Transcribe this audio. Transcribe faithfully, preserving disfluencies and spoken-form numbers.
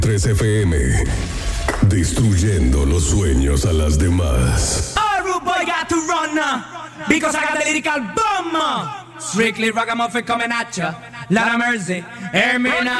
tres F M, destruyendo los sueños a las demás. Oh, rude boy got to run now, because I got the lyrical bomb. Strictly ragamuffin coming at ya, lot of mercy. Hear me now.